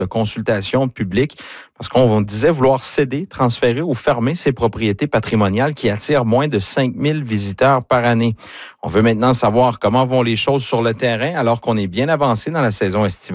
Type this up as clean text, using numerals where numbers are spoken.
de consultation publique parce qu'on disait vouloir céder, transférer ou fermer ces propriétés patrimoniales qui attirent moins de 5000 visiteurs par année. On veut maintenant savoir comment vont les choses sur le terrain alors qu'on est bien avancé dans la saison estivale.